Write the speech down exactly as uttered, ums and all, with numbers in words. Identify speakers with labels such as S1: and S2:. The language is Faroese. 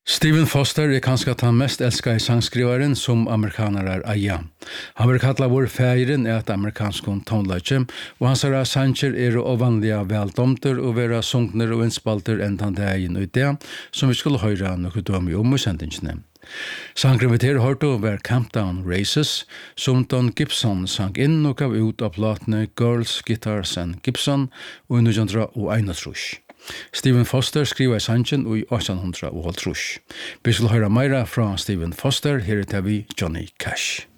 S1: Stephen Foster er kanskje den mest elskede sangskrivaren som amerikanere eier. Han vil kalla vår feiren er et amerikansk tonelage, og hans er sanger er ovanlige veldomter og være sungner og innspalter enn den dagen ut det, som vi skulle høre noe døme om i sendingene. Sangren vi til hørte var Camptown Races, som Don Gibson sang inn og gav ut av platene Girls, Guitars and Gibson og i nitjan einogtrýss. Stephen Foster skriver i sangen i åttan hundrað og hálvtrýss. Vi skal høre meira fra Stephen Foster, her er vi Johnny Cash.